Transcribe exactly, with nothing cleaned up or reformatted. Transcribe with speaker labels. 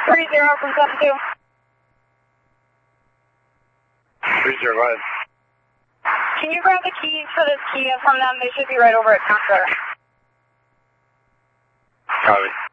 Speaker 1: three zero from seven two.
Speaker 2: three zero, go ahead.
Speaker 1: Can you grab the keys for this Kia from them? They should be right over at Town Center.
Speaker 2: Copy.